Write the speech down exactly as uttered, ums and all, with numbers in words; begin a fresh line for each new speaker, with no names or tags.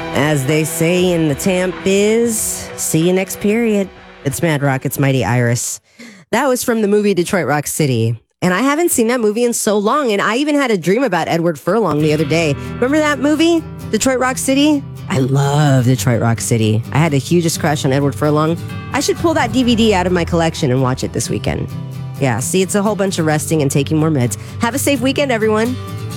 As they say in the Tamp biz, see you next period. It's Mad Rock, it's Mighty Iris. That was from the movie Detroit Rock City. And I haven't seen that movie in so long. And I even had a dream about Edward Furlong the other day. Remember that movie, Detroit Rock City? I love Detroit Rock City. I had the hugest crush on Edward Furlong. I should pull that D V D out of my collection and watch it this weekend. Yeah, see, it's a whole bunch of resting and taking more meds. Have a safe weekend, everyone.